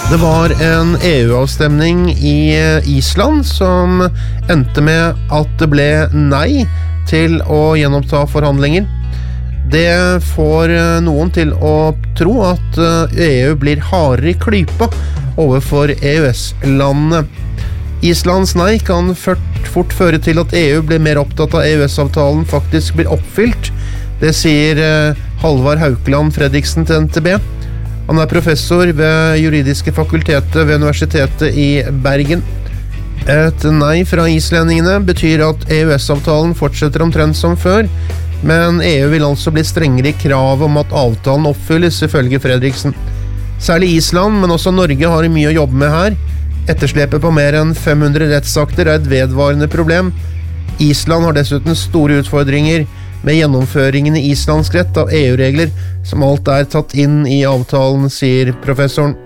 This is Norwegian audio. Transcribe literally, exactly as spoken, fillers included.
Det var en E U-avstemning i Island som endte med at det ble nei til å gjenoppta forhandlinger. Det får noen til å tro at E U blir hardere i klypa overfor E U S-landene. Islands nei kan fort føre til at E U blir mer opptatt av E U S-avtalen faktisk blir oppfylt. Det sier Halvard Haukeland Fredriksen til N T B. Han er professor ved juridiske fakultetet ved Universitetet i Bergen. Et nei fra islendingene betyr at E U S-avtalen fortsetter omtrent som før, men E U vil altså bli strengere i krav om at avtalen oppfylles, ifølge Fredriksen. Særlig Island, men også Norge har mye å jobbe med her. Etterslepet på mer enn fem hundre rettsakter er et vedvarende problem. Island har dessuten store utfordringer med gjennomføringen i islandsk rett av E U-regler, som alt er tatt inn i avtalen, sier professoren.